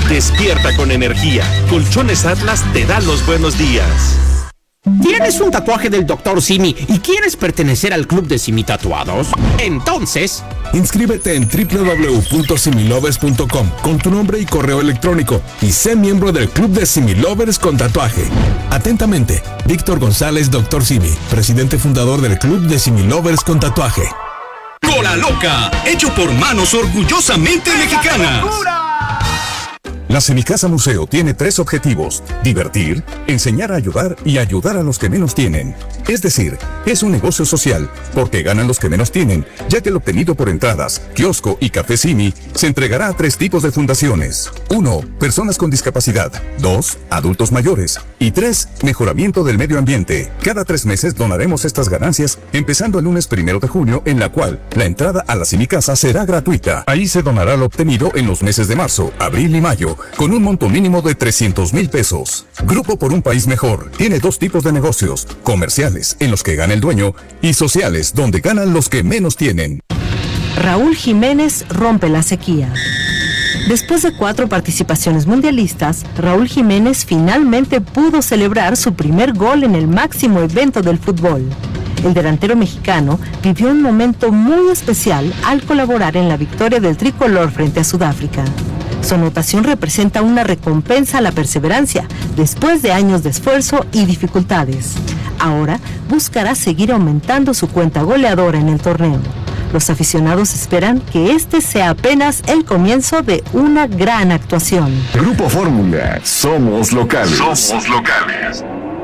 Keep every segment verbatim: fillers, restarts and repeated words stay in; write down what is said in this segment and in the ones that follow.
Despierta con energía. Colchones Atlas te dan los buenos días. ¿Tienes un tatuaje del doctor Simi y quieres pertenecer al club de Simi Tatuados? Entonces, inscríbete en doble u doble u doble u punto similovers punto com con tu nombre y correo electrónico y sé miembro del club de Similovers con tatuaje. Atentamente, Víctor González, doctor Simi, presidente fundador del club de Similovers con tatuaje. Cola Loca, hecho por manos orgullosamente mexicanas. La Semicasa Museo tiene tres objetivos: divertir, enseñar a ayudar y ayudar a los que menos tienen. Es decir, es un negocio social, porque ganan los que menos tienen, ya que el obtenido por entradas, kiosco y café Simi se entregará a tres tipos de fundaciones. Uno, personas con discapacidad. Dos, adultos mayores. Y tres, mejoramiento del medio ambiente. Cada tres meses donaremos estas ganancias, empezando el lunes primero de junio, en la cual la entrada a la Semicasa será gratuita. Ahí se donará lo obtenido en los meses de marzo, abril y mayo, con un monto mínimo de trescientos mil pesos. Grupo por un País Mejor tiene dos tipos de negocios: comerciales, en los que gana el dueño, y sociales, donde ganan los que menos tienen. Raúl Jiménez rompe la sequía. Después de cuatro participaciones mundialistas, Raúl Jiménez finalmente pudo celebrar su primer gol en el máximo evento del fútbol. El delantero mexicano vivió un momento muy especial al colaborar en la victoria del tricolor frente a Sudáfrica. Su anotación representa una recompensa a la perseverancia después de años de esfuerzo y dificultades. Ahora buscará seguir aumentando su cuenta goleadora en el torneo. Los aficionados esperan que este sea apenas el comienzo de una gran actuación. Grupo Fórmula, somos locales. Somos locales.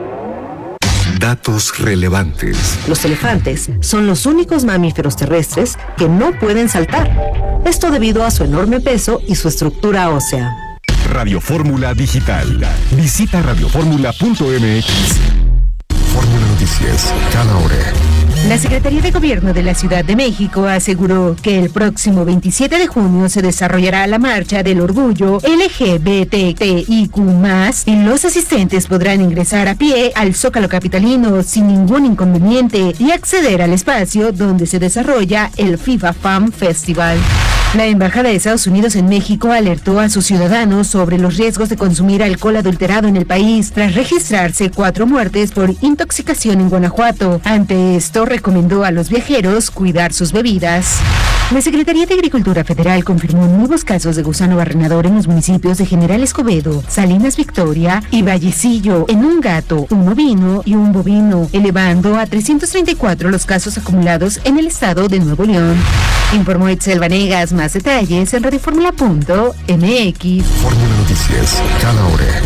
Datos relevantes. Los elefantes son los únicos mamíferos terrestres que no pueden saltar. Esto debido a su enorme peso y su estructura ósea. Radio Fórmula Digital. Visita radio fórmula punto m x. Fórmula Noticias, cada hora. La Secretaría de Gobierno de la Ciudad de México aseguró que el próximo veintisiete de junio se desarrollará la Marcha del Orgullo L G B T I Q más, y los asistentes podrán ingresar a pie al Zócalo capitalino sin ningún inconveniente y acceder al espacio donde se desarrolla el FIFA Fan Festival. La Embajada de Estados Unidos en México alertó a sus ciudadanos sobre los riesgos de consumir alcohol adulterado en el país tras registrarse cuatro muertes por intoxicación en Guanajuato. Ante esto, recomendó a los viajeros cuidar sus bebidas. La Secretaría de Agricultura Federal confirmó nuevos casos de gusano barrenador en los municipios de General Escobedo, Salinas Victoria y Vallecillo, en un gato, un ovino y un bovino, elevando a trescientos treinta y cuatro los casos acumulados en el estado de Nuevo León. Informó Itzel Vanegas. Más detalles en radio fórmula punto m x. Fórmula Noticias, cada hora.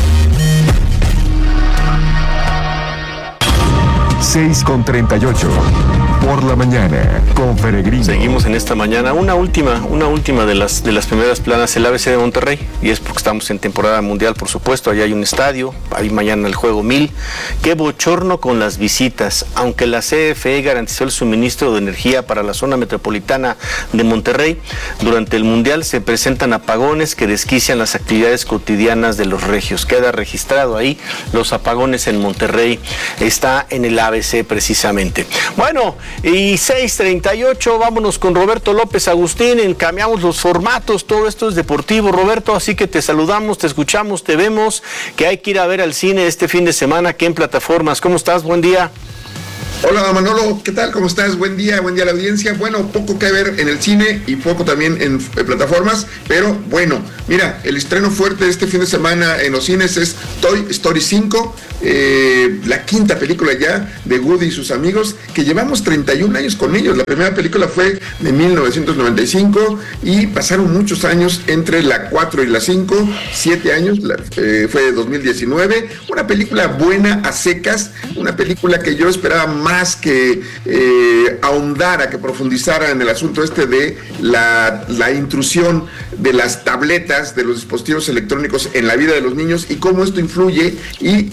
seis con treinta y ocho. Por la mañana, con Peregrino. Seguimos en esta mañana. Una última, una última de las de las primeras planas, el A B C de Monterrey. Y es porque estamos en temporada mundial, por supuesto. Allá hay un estadio, hay mañana el juego mil. Qué bochorno con las visitas. Aunque la C F E garantizó el suministro de energía para la zona metropolitana de Monterrey, durante el mundial se presentan apagones que desquician las actividades cotidianas de los regios. Queda registrado ahí los apagones en Monterrey. Está en el A B C precisamente. Bueno, y seis treinta y ocho, vámonos con Roberto López Agustín, cambiamos los formatos, todo esto es deportivo, Roberto, así que te saludamos, te escuchamos, te vemos, que hay que ir a ver al cine este fin de semana, ¿qué en plataformas? ¿Cómo estás? Buen día. Hola Manolo, ¿qué tal? ¿Cómo estás? Buen día, buen día a la audiencia. Bueno, poco que ver en el cine y poco también en, en plataformas, pero bueno, mira, el estreno fuerte este fin de semana en los cines es Toy Story cinco, eh, la quinta película ya de Woody y sus amigos, que llevamos treinta y un años con ellos. La primera película fue de mil novecientos noventa y cinco y pasaron muchos años entre la cuatro y la cinco, siete años, la, eh, fue de dos mil diecinueve, una película buena a secas, una película que yo esperaba más que eh, ahondara, que profundizara en el asunto este de la, la intrusión de las tabletas, de los dispositivos electrónicos en la vida de los niños y cómo esto influye, y en el caso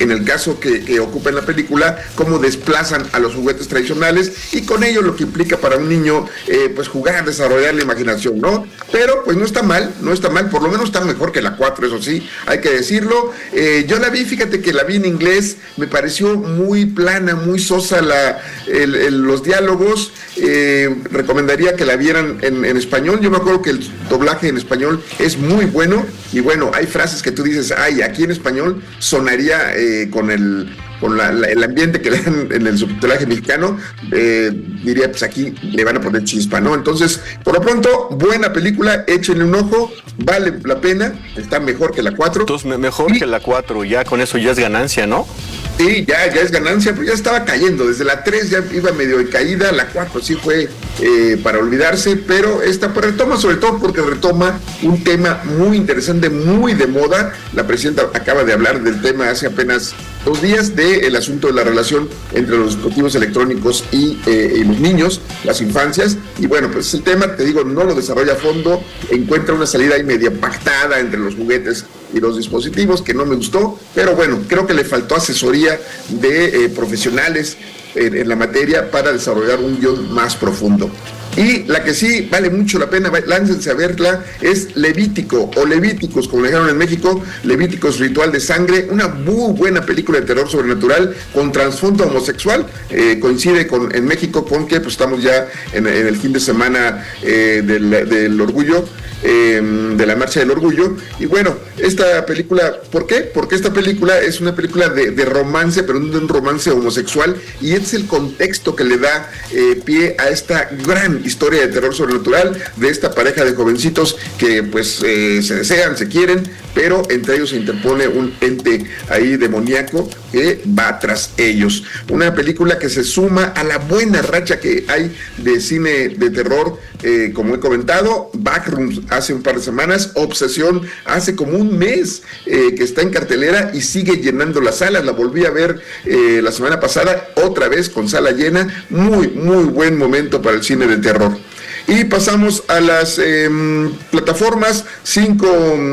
caso que, que ocupa en la película, cómo desplazan a los juguetes tradicionales y con ello lo que implica para un niño eh, pues jugar, desarrollar la imaginación, ¿no? Pero pues no está mal, no está mal, por lo menos está mejor que la cuatro, eso sí, hay que decirlo. Eh, yo la vi, fíjate que la vi en inglés, me pareció muy plana, muy sosa la, el, el, los diálogos. Eh, recomendaría que la vieran en, en español. Yo me acuerdo que el doblaje en español es muy bueno y bueno, hay frases que tú dices, ay, aquí en español sonaría eh, con el con la, la, el ambiente que le dan en el subtitulaje mexicano, eh, diría, pues aquí le van a poner chispa, ¿no? Entonces, por lo pronto, buena película, échenle un ojo, vale la pena, está mejor que la cuatro. Entonces, mejor y, que la cuatro, ya con eso ya es ganancia, ¿no? Sí, ya, ya es ganancia, pero ya estaba cayendo, desde la tres ya iba medio de caída, la cuatro sí fue eh, para olvidarse, pero esta pues, retoma, sobre todo porque retoma un tema muy interesante, muy de moda. La presidenta acaba de hablar del tema hace apenas dos días, del asunto de la relación entre los dispositivos electrónicos y, eh, y los niños, las infancias, y bueno, pues el tema, te digo, no lo desarrolla a fondo, encuentra una salida ahí media pactada entre los juguetes y los dispositivos, que no me gustó, pero bueno, creo que le faltó asesoría de eh, profesionales en, en la materia para desarrollar un guión más profundo. Y la que sí vale mucho la pena, láncense a verla, es Levítico, o Levíticos, como le dijeron en México, Levíticos Ritual de Sangre, una muy buena película de terror sobrenatural con trasfondo homosexual, eh, coincide con, en México con que pues, estamos ya en, en el fin de semana eh, del, del orgullo, eh, de la Marcha del Orgullo, y bueno, esta película, ¿por qué? Porque esta película es una película de, de romance, pero no un romance homosexual, y es el contexto que le da eh, pie a esta gran historia de terror sobrenatural de esta pareja de jovencitos que pues eh, se desean, se quieren, pero entre ellos se interpone un ente ahí demoníaco que va tras ellos. Una película que se suma a la buena racha que hay de cine de terror, eh, como he comentado, Backrooms hace un par de semanas, Obsesión hace como un mes eh, que está en cartelera y sigue llenando las salas. La volví a ver eh, la semana pasada, otra vez con sala llena, muy, muy buen momento para el cine de terror. Y pasamos a las eh, plataformas, cinco,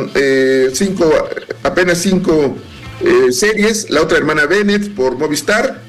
eh, cinco, apenas cinco eh, series. La otra hermana Bennett por Movistar,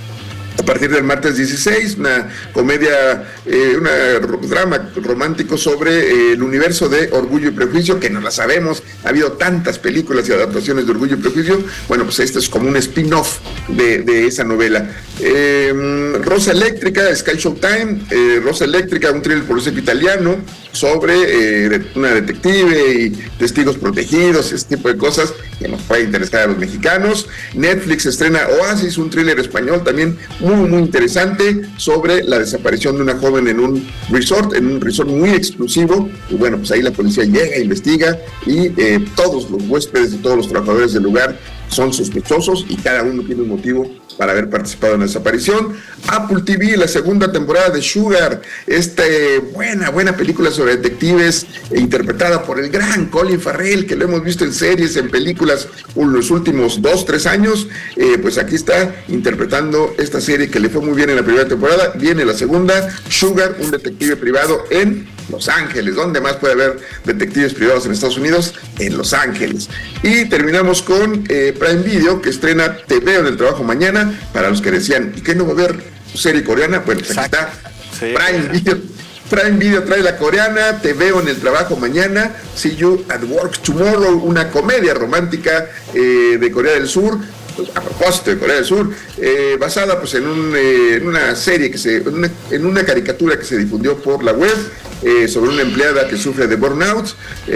a partir del martes dieciséis, una comedia, eh, un drama romántico sobre eh, el universo de Orgullo y Prejuicio, que no la sabemos, ha habido tantas películas y adaptaciones de Orgullo y Prejuicio. Bueno, pues este es como un spin-off de, de esa novela. Eh, Rosa Eléctrica, Sky Showtime, eh, Rosa Eléctrica, un thriller policíaco italiano sobre eh, una detective y testigos protegidos, ese tipo de cosas que nos puede interesar a los mexicanos. Netflix estrena Oasis, un thriller español también muy, muy interesante sobre la desaparición de una joven en un resort, en un resort muy exclusivo, y bueno, pues ahí la policía llega, investiga, y eh, todos los huéspedes y todos los trabajadores del lugar son sospechosos y cada uno tiene un motivo para haber participado en la desaparición. Apple T V, la segunda temporada de Sugar, esta buena, buena película sobre detectives, eh, interpretada por el gran Colin Farrell, que lo hemos visto en series, en películas, en los últimos dos, tres años, eh, pues aquí está interpretando esta serie que le fue muy bien en la primera temporada. Viene la segunda, Sugar, un detective privado en Los Ángeles. ¿Dónde más puede haber detectives privados en Estados Unidos? En Los Ángeles. Y terminamos con eh, Prime Video, que estrena Te Veo en el Trabajo Mañana, para los que decían, ¿y qué no va a haber serie coreana? Bueno, pues aquí está, sí. Prime Video. Prime Video trae la coreana, Te Veo en el Trabajo Mañana, See You at Work Tomorrow, una comedia romántica eh, de Corea del Sur, a propósito de Corea del Sur, eh, basada pues en, un, eh, en una serie que se, en una, en una caricatura que se difundió por la web, eh, sobre una empleada que sufre de burnout,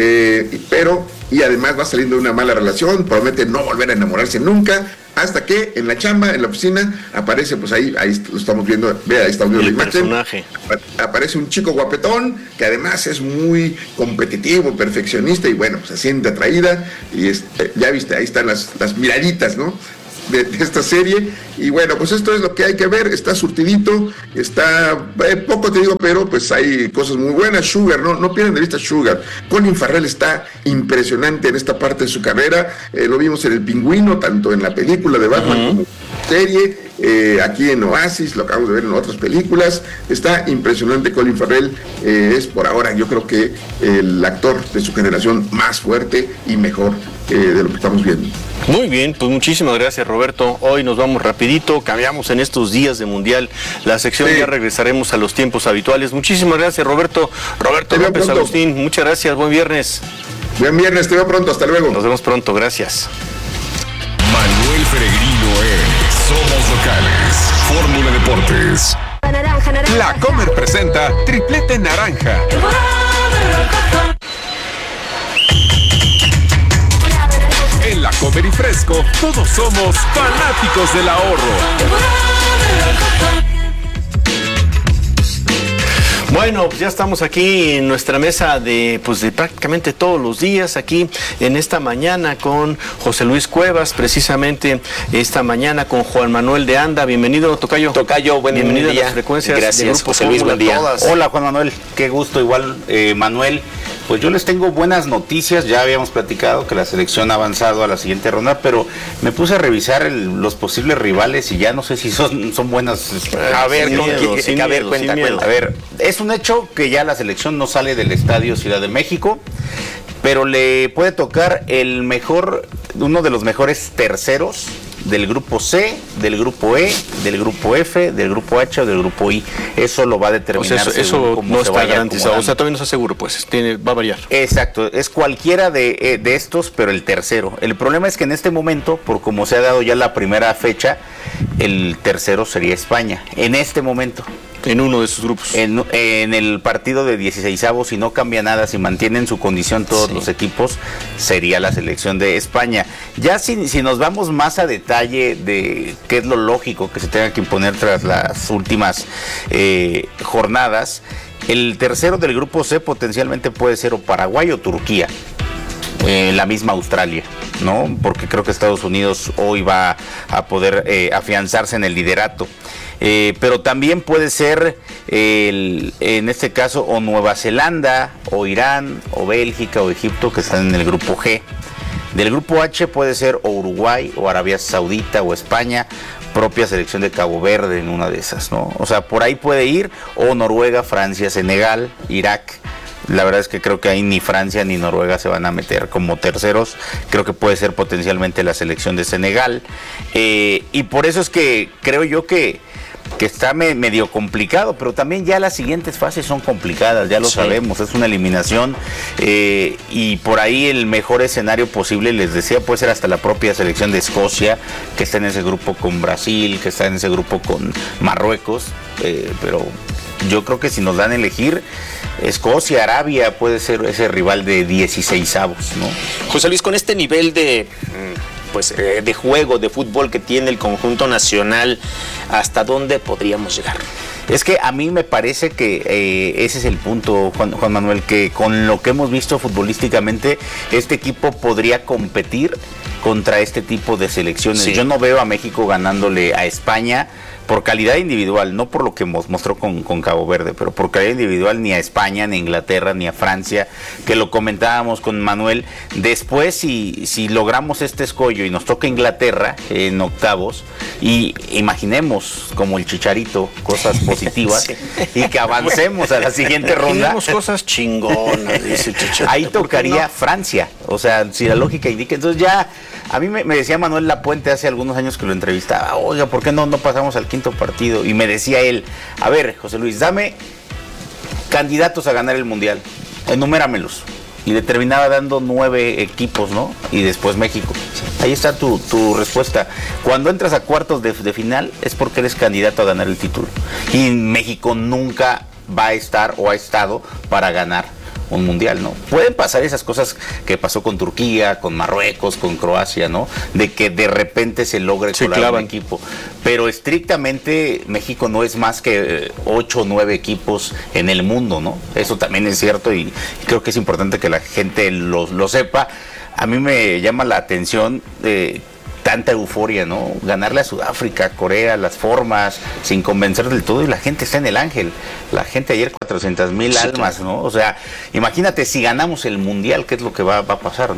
eh, pero y además va saliendo de una mala relación, promete no volver a enamorarse nunca, hasta que en la chamba, en la oficina, aparece, pues ahí, ahí lo estamos viendo, vea, ahí está viendo la imagen, personaje. Aparece un chico guapetón, que además es muy competitivo, perfeccionista, y bueno, se siente atraída, y es, ya viste, ahí están las, las miraditas, ¿no?, de, de esta serie. Y bueno, pues esto es lo que hay que ver. Está surtidito, está eh, poco te digo, pero pues hay cosas muy buenas. Sugar, no, no pierdan de vista Sugar. Colin Farrell está impresionante en esta parte de su carrera, eh, lo vimos en El Pingüino, tanto en la película de Batman uh-huh. como en la serie, eh, aquí en Oasis, lo acabamos de ver en otras películas. Está impresionante Colin Farrell, eh, es por ahora yo creo que el actor de su generación más fuerte y mejor eh, de lo que estamos viendo. Muy bien, pues muchísimas gracias, Roberto. Hoy nos vamos rapidito, cambiamos en estos días de Mundial la sección, sí. Ya regresaremos a los tiempos habituales. Muchísimas gracias, Roberto. Roberto López Agustín, muchas gracias, buen viernes. Buen viernes, te veo pronto, hasta luego. Nos vemos pronto, gracias. Manuel Peregrino es Somos Locales, Fórmula Deportes. Naranja, naranja. La Comer presenta Triplete Naranja. En La Comer y Fresco, todos somos fanáticos del ahorro. Bueno, pues ya estamos aquí en nuestra mesa de, pues de prácticamente todos los días, aquí en esta mañana con José Luis Cuevas, precisamente esta mañana con Juan Manuel de Anda. Bienvenido, Tocayo. Tocayo, buen Bienvenido día. a las frecuencias. Gracias, José Luis, buen día. Todas. Hola, Juan Manuel, qué gusto, igual, eh, Manuel. Pues yo les tengo buenas noticias, ya habíamos platicado que la selección ha avanzado a la siguiente ronda, pero me puse a revisar el, los posibles rivales y ya no sé si son, son buenas. A ver, sin miedo, que, sin que, a ver, miedo, cuenta, cuenta. A ver, es un hecho que ya la selección no sale del Estadio Ciudad de México, pero le puede tocar el mejor, uno de los mejores terceros del grupo C, del grupo E, del grupo F, del grupo H o del grupo I. Eso lo va a determinar. O sea, eso, eso no está garantizado, o sea, todavía no está seguro, pues, tiene, va a variar. Exacto, es cualquiera de, de estos, pero el tercero. El problema es que en este momento, por como se ha dado ya la primera fecha, el tercero sería España, en este momento. En uno de sus grupos. En, en el partido de dieciseisavos, si no cambia nada, si mantienen su condición todos sí. los equipos, sería la selección de España. Ya si, si nos vamos más a detalle de qué es lo lógico que se tenga que imponer tras las últimas eh, jornadas, el tercero del grupo C potencialmente puede ser o Paraguay o Turquía. Eh, la misma Australia, ¿no? Porque creo que Estados Unidos hoy va a poder eh, afianzarse en el liderato. Eh, pero también puede ser, eh, el, en este caso, o Nueva Zelanda, o Irán, o Bélgica, o Egipto, que están en el grupo G. Del grupo H puede ser o Uruguay, o Arabia Saudita, o España, propia selección de Cabo Verde en una de esas, ¿no? O sea, por ahí puede ir, o Noruega, Francia, Senegal, Irak. La verdad es que creo que ahí ni Francia ni Noruega se van a meter como terceros. Creo que puede ser potencialmente la selección de Senegal. Eh, y por eso es que creo yo que, que está me, medio complicado, pero también ya las siguientes fases son complicadas, ya lo sí. sabemos, es una eliminación. Eh, y por ahí el mejor escenario posible, les decía, puede ser hasta la propia selección de Escocia, que está en ese grupo con Brasil, que está en ese grupo con Marruecos. Eh, pero yo creo que si nos dan a elegir, Escocia, Arabia puede ser ese rival de dieciseisavos, ¿no? José Luis, con este nivel de pues de juego, de fútbol que tiene el conjunto nacional, ¿hasta dónde podríamos llegar? Es que a mí me parece que eh, ese es el punto, Juan, Juan Manuel, que con lo que hemos visto futbolísticamente, este equipo podría competir contra este tipo de selecciones. Sí. Yo no veo a México ganándole a España por calidad individual, no por lo que mostró con, con Cabo Verde, pero por calidad individual ni a España, ni a Inglaterra, ni a Francia, que lo comentábamos con Manuel. Después, si, si logramos este escollo y nos toca Inglaterra en octavos, y imaginemos como el Chicharito, cosas positivas, sí. y que avancemos a la siguiente ronda. Tenemos cosas chingonas, dice Chicharito. Ahí tocaría no? Francia, o sea, si la lógica indica. Entonces ya, a mí me, me decía Manuel Lapuente hace algunos años que lo entrevistaba, oiga, ¿por qué no, no pasamos al quinto partido? Y me decía él, a ver, José Luis, dame candidatos a ganar el Mundial, enuméramelos. Y le terminaba dando nueve equipos, ¿no? Y después México. Ahí está tu, tu respuesta. Cuando entras a cuartos de, de final es porque eres candidato a ganar el título. Y México nunca va a estar o ha estado para ganar un mundial, ¿no? Pueden pasar esas cosas que pasó con Turquía, con Marruecos, con Croacia, ¿no? De que de repente se logre colar un equipo. Pero estrictamente México no es más que ocho o nueve equipos en el mundo, ¿no? Eso también es cierto y creo que es importante que la gente lo, lo sepa. A mí me llama la atención eh, tanta euforia, ¿no? Ganarle a Sudáfrica, Corea, las formas, sin convencer del todo, y la gente está en el ángel. La gente ayer, cuatrocientas mil almas, ¿no? O sea, imagínate si ganamos el Mundial, ¿qué es lo que va, va a pasar, no?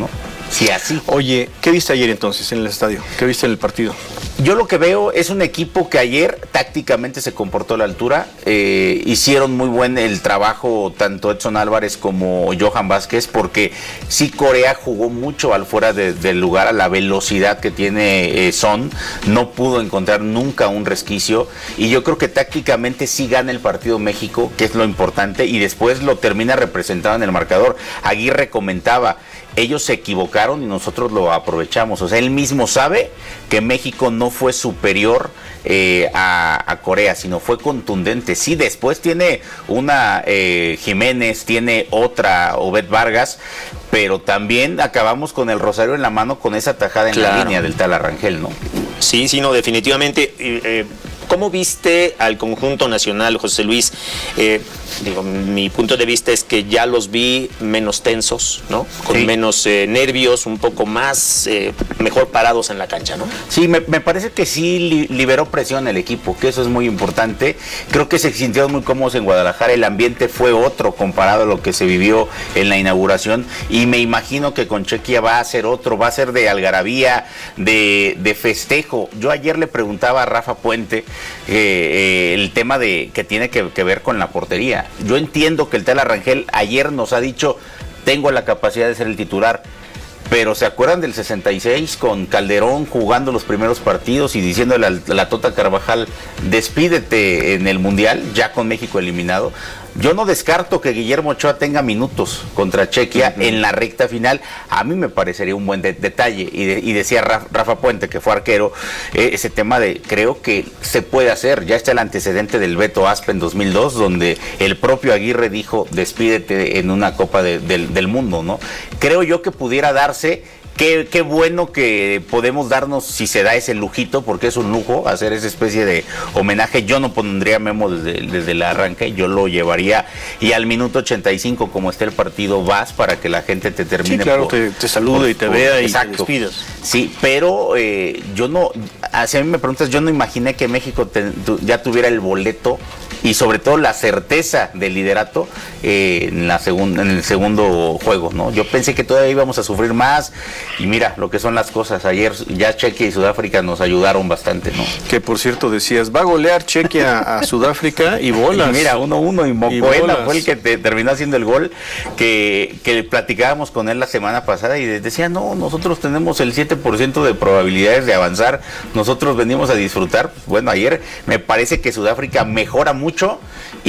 si así. Oye, ¿qué viste ayer entonces en el estadio? ¿Qué viste en el partido? Yo lo que veo es un equipo que ayer tácticamente se comportó a la altura, eh, hicieron muy buen el trabajo tanto Edson Álvarez como Johan Vázquez, porque sí Corea jugó mucho al fuera de, del lugar, a la velocidad que tiene eh, Son, no pudo encontrar nunca un resquicio, y yo creo que tácticamente sí gana el partido México, que es lo importante, y después lo termina representado en el marcador. Aguirre comentaba, ellos se equivocaron y nosotros lo aprovechamos. O sea, él mismo sabe que México no fue superior eh, a, a Corea, sino fue contundente. Sí, después tiene una eh, Jiménez, tiene otra Obed Vargas, pero también acabamos con el rosario en la mano con esa tajada en claro. la línea del Tala Rangel, ¿no? Sí, sí, no, definitivamente. Eh, eh, ¿Cómo viste al conjunto nacional, José Luis? Eh, digo, mi punto de vista es que ya los vi menos tensos, ¿no? Con sí. menos eh, nervios, un poco más, eh, mejor parados en la cancha, ¿no? Sí, me, me parece que sí li, liberó presión el equipo, que eso es muy importante. Creo que se sintieron muy cómodos en Guadalajara, el ambiente fue otro comparado a lo que se vivió en la inauguración, y me imagino que con Chequia va a ser otro, va a ser de algarabía, de, de festejo. Yo ayer le preguntaba a Rafa Puente, Eh, eh, el tema de que tiene que, que ver con la portería. Yo entiendo que el Tala Rangel ayer nos ha dicho, tengo la capacidad de ser el titular, pero ¿se acuerdan del sesenta y seis con Calderón jugando los primeros partidos y diciéndole a la, a la Tota Carvajal, despídete en el Mundial, ya con México eliminado? Yo no descarto que Guillermo Ochoa tenga minutos contra Chequia uh-huh. en la recta final. A mí me parecería un buen de- detalle. Y, de- y decía Rafa, Rafa Puente, que fue arquero, eh, ese tema de, creo que se puede hacer. Ya está el antecedente del Beto Aspe en dos mil dos, donde el propio Aguirre dijo, despídete en una Copa de, del, del Mundo, ¿no? Creo yo que pudiera darse. Qué, qué bueno que podemos darnos, si se da ese lujito, porque es un lujo hacer esa especie de homenaje. Yo no pondría a Memo desde, desde el arranque, yo lo llevaría, y al minuto ochenta y cinco, como está el partido, vas para que la gente te termine. Sí, claro, por, te, te salude por, y te por, vea exacto. y te despidas. Sí, pero eh, yo no, si a mí me preguntas, yo no imaginé que México te, tu, ya tuviera el boleto y sobre todo la certeza del liderato eh, en, la segun, en el segundo juego, ¿no? Yo pensé que todavía íbamos a sufrir más. Y mira lo que son las cosas. Ayer ya Chequia y Sudáfrica nos ayudaron bastante, ¿no? Que por cierto decías, va a golear Chequia a Sudáfrica y bolas. Y mira, uno uno y Mocoena fue el que te, terminó haciendo el gol, que, que platicábamos con él la semana pasada y decía, no, nosotros tenemos el siete por ciento de probabilidades de avanzar, nosotros venimos a disfrutar. Bueno, ayer me parece que Sudáfrica mejora mucho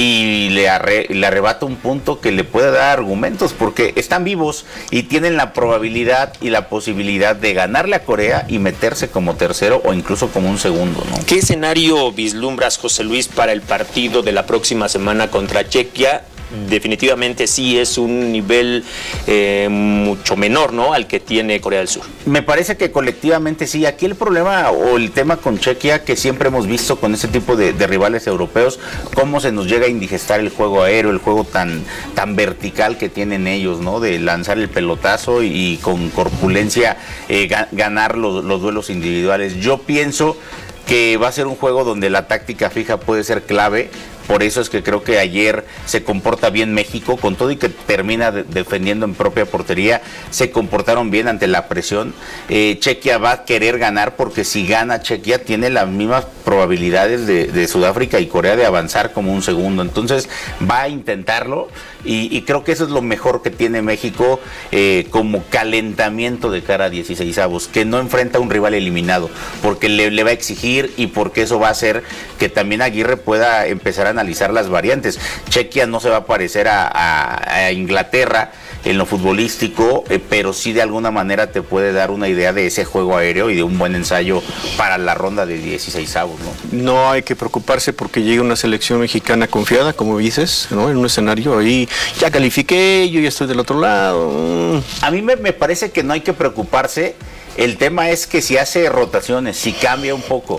y le, arre, le arrebata un punto que le puede dar argumentos, porque están vivos y tienen la probabilidad y la posibilidad de ganarle a Corea y meterse como tercero o incluso como un segundo, ¿no? ¿Qué escenario vislumbras, José Luis, para el partido de la próxima semana contra Chequia? Definitivamente sí es un nivel eh, mucho menor, ¿no?, al que tiene Corea del Sur. Me parece que colectivamente sí. Aquí el problema o el tema con Chequia, que siempre hemos visto con ese tipo de, de rivales europeos, cómo se nos llega a indigestar el juego aéreo, el juego tan, tan vertical que tienen ellos, ¿no?, de lanzar el pelotazo y, y con corpulencia eh, ga, ganar los, los duelos individuales. Yo pienso que va a ser un juego donde la táctica fija puede ser clave. Por eso es que creo que ayer se comporta bien México, con todo y que termina de, defendiendo en propia portería, se comportaron bien ante la presión. Eh, Chequia va a querer ganar, porque si gana Chequia tiene las mismas probabilidades de, de Sudáfrica y Corea de avanzar como un segundo. Entonces va a intentarlo y, y creo que eso es lo mejor que tiene México eh, como calentamiento de cara a dieciseisavos, que no enfrenta a un rival eliminado, porque le, le va a exigir y porque eso va a hacer que también Aguirre pueda empezar a analizar las variantes. Chequia no se va a parecer a, a, a Inglaterra en lo futbolístico, eh, pero sí de alguna manera te puede dar una idea de ese juego aéreo y de un buen ensayo para la ronda de dieciseisavos, ¿no? No hay que preocuparse porque llega una selección mexicana confiada, como dices, ¿no?, en un escenario ahí, ya califiqué, yo ya estoy del otro lado. A mí me, me parece que no hay que preocuparse. El tema es que si hace rotaciones, si cambia un poco,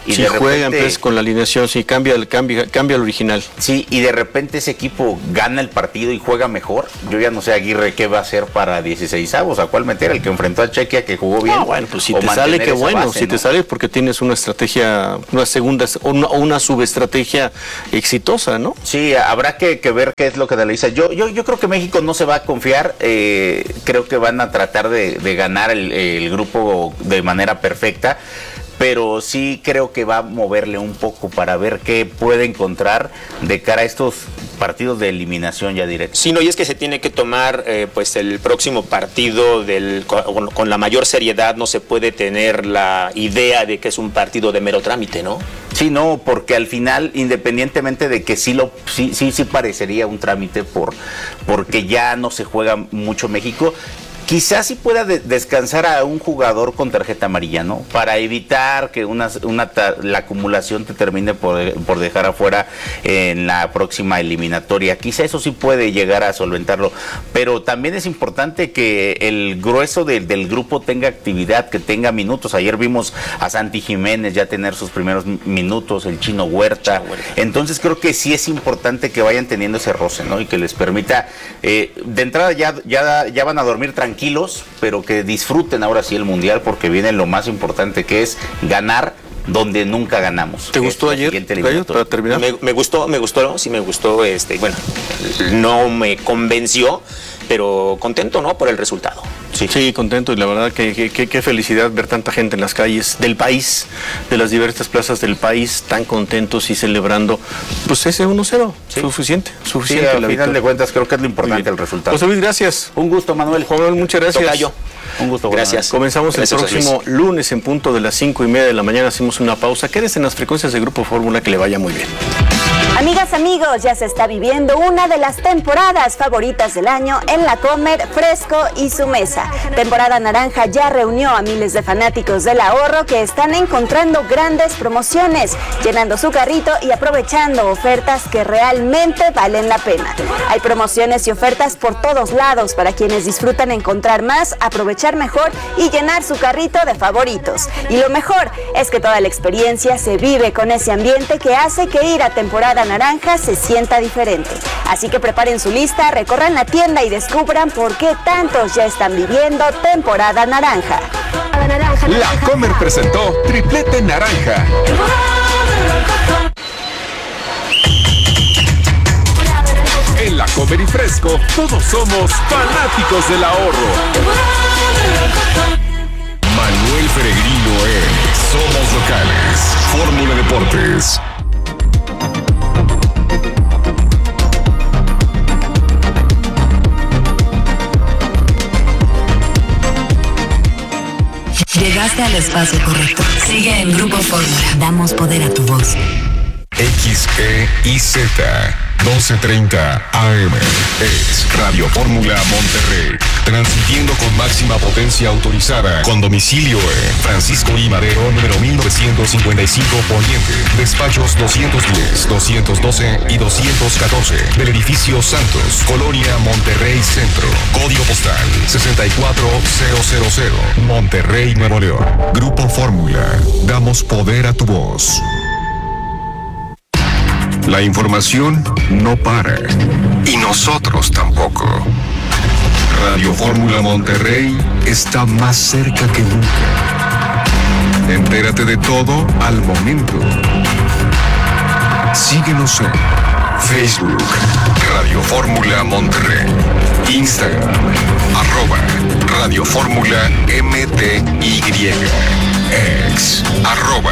Y si de juegan repente, pues, con la alineación, si cambia el cambia, cambia el original. Sí, y de repente ese equipo gana el partido y juega mejor. Yo ya no sé Aguirre qué va a hacer para dieciseisavos, a cuál meter, el que enfrentó a Chequia que jugó bien. No, bueno, pues si te sale, qué bueno, base, si ¿no? te sale porque tienes una estrategia, una segunda o una, una subestrategia exitosa, ¿no? Sí, habrá que, que ver qué es lo que analiza. Yo, yo, yo creo que México no se va a confiar, eh, creo que van a tratar de, de ganar el, el grupo de manera perfecta. Pero sí creo que va a moverle un poco para ver qué puede encontrar de cara a estos partidos de eliminación ya directa. Sí, no, y es que se tiene que tomar eh, pues el próximo partido del, con, con la mayor seriedad. No se puede tener la idea de que es un partido de mero trámite, ¿no? Sí, no, porque al final, independientemente de que sí lo sí sí sí parecería un trámite por porque ya no se juega mucho México. Quizás sí pueda de descansar a un jugador con tarjeta amarilla, ¿no? Para evitar que una, una la acumulación te termine por, por dejar afuera en la próxima eliminatoria. Quizá eso sí puede llegar a solventarlo, pero también es importante que el grueso de, del grupo tenga actividad, que tenga minutos. Ayer vimos a Santi Jiménez ya tener sus primeros minutos, el Chino Huerta. Entonces creo que sí es importante que vayan teniendo ese roce, ¿no? Y que les permita, eh, de entrada ya, ya, ya van a dormir tranquilos. Tranquilos, pero que disfruten ahora sí el Mundial, porque viene lo más importante, que es ganar donde nunca ganamos. ¿Te gustó ayer, Gallo, para terminar? Me, me gustó, me gustó, sí me gustó, este, bueno, no me convenció, pero contento, ¿no? Por el resultado. Sí, sí, contento, y la verdad que, que, que, que felicidad ver tanta gente en las calles del país, de las diversas plazas del país, tan contentos y celebrando, pues ese uno cero, sí. suficiente, suficiente. Sí, al final de cuentas creo que es lo importante el resultado. José Luis, gracias. Un gusto, Manuel. Juan Manuel, muchas gracias. Tocayo. Un gusto. Gracias. Comenzamos gracias, el próximo lunes en punto de las cinco y media de la mañana, hacemos una pausa. Quédese en las frecuencias de Grupo Fórmula, que le vaya muy bien. Amigas, amigos, ya se está viviendo una de las temporadas favoritas del año en la Comer, Fresco y Su Mesa. Temporada naranja ya reunió a miles de fanáticos del ahorro que están encontrando grandes promociones, llenando su carrito y aprovechando ofertas que realmente valen la pena. Hay promociones y ofertas por todos lados para quienes disfrutan encontrar más, aprovechar mejor y llenar su carrito de favoritos. Y lo mejor es que toda la experiencia se vive con ese ambiente que hace que ir a temporada naranja se sienta diferente. Así que preparen su lista, recorran la tienda y descubran por qué tantos ya están viviendo temporada naranja. La Comer presentó Triplete Naranja. En La Comer y Fresco, todos somos fanáticos del ahorro. Manuel Peregrino es Somos Locales. Fórmula Deportes. Llegaste al espacio correcto. Sigue en Grupo Fórmula. Damos poder a tu voz. X E I Z doce treinta A M es Radio Fórmula Monterrey, transmitiendo con máxima potencia autorizada, con domicilio en Francisco I. Madero, número mil novecientos cincuenta y cinco Poniente, despachos doscientos diez, doscientos doce y doscientos catorce, del edificio Santos, Colonia Monterrey Centro, código postal sesenta y cuatro mil, Monterrey, Nuevo León. Grupo Fórmula, damos poder a tu voz. La información no para, y nosotros tampoco. Radio Fórmula Monterrey está más cerca que nunca. Entérate de todo al momento. Síguenos en Facebook, Radio Fórmula Monterrey, Instagram, arroba Radio Fórmula M T Y, ex, arroba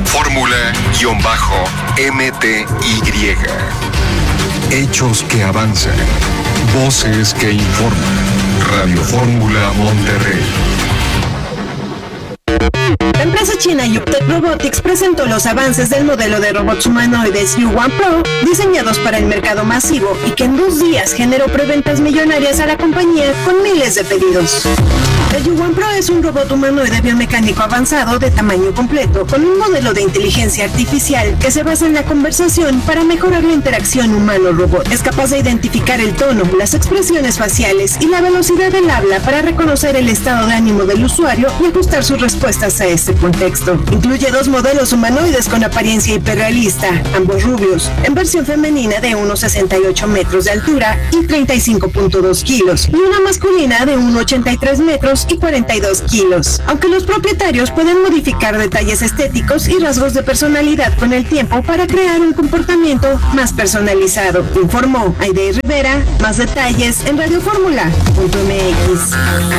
Fórmula-M T Y. Hechos que avanzan, voces que informan. Radio Fórmula Monterrey. La empresa china Yuptec Robotics presentó los avances del modelo de robots humanoides U uno Pro, diseñados para el mercado masivo y que en dos días generó preventas millonarias a la compañía con miles de pedidos. El Yuan Pro es un robot humanoide biomecánico avanzado de tamaño completo, con un modelo de inteligencia artificial que se basa en la conversación para mejorar la interacción humano-robot. Es capaz de identificar el tono, las expresiones faciales y la velocidad del habla para reconocer el estado de ánimo del usuario y ajustar sus respuestas a este contexto. Incluye dos modelos humanoides con apariencia hiperrealista, ambos rubios, en versión femenina de uno coma sesenta y ocho metros de altura y treinta y cinco punto dos kilos, y una masculina de uno coma ochenta y tres metros y cuarenta y dos kilos. Aunque los propietarios pueden modificar detalles estéticos y rasgos de personalidad con el tiempo para crear un comportamiento más personalizado, informó Aide Rivera. Más detalles en radioformula punto m x.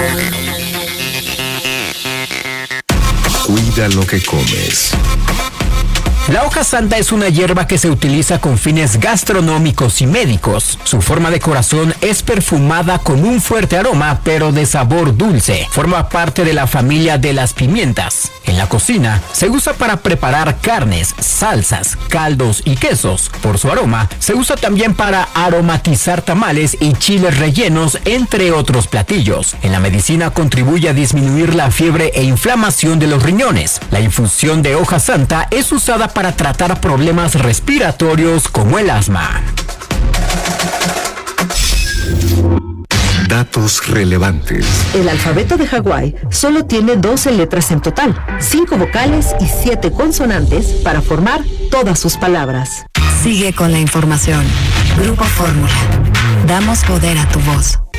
Cuida lo que comes. La hoja santa es una hierba que se utiliza con fines gastronómicos y médicos. Su forma de corazón es perfumada con un fuerte aroma, pero de sabor dulce. Forma parte de la familia de las pimientas. En la cocina se usa para preparar carnes, salsas, caldos y quesos. Por su aroma, se usa también para aromatizar tamales y chiles rellenos, entre otros platillos. En la medicina contribuye a disminuir la fiebre e inflamación de los riñones. La infusión de hoja santa es usada para tratar problemas respiratorios como el asma. Datos relevantes. El alfabeto de Hawái solo tiene doce letras en total, cinco vocales y siete consonantes para formar todas sus palabras. Sigue con la información. Grupo Fórmula. Damos poder a tu voz.